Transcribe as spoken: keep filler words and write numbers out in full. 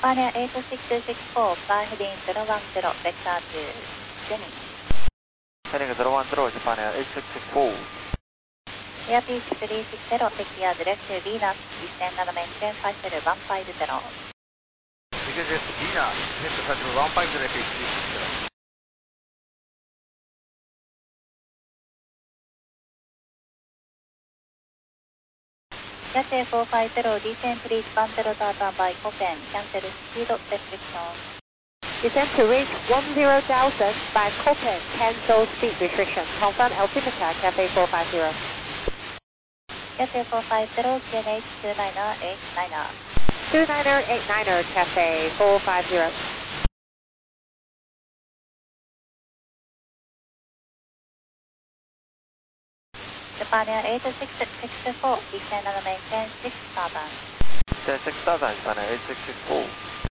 Japan eight six six four, fly heading zero one zero, vector to Jenny. Heading zero one zero, Japan eight six six four. Airspeed three six zero, take gear direct to Venus, descend and maintain five zero one five zero. Because it's Venus, next to Flight one five zero, three six zero. Yache four five zero, descend please one zero thousand by Copen, cancel speed restriction. Descend to reach one zero thousand by Copen, cancel speed restriction. Confirm altimeter, Cafe four five zero. Yache four five zero, Q N H two niner eight niner. two niner eight niner, Cafe four five zero. Japan eight six six four, descend and maintain six thousand. six thousand, Japan eight six six four.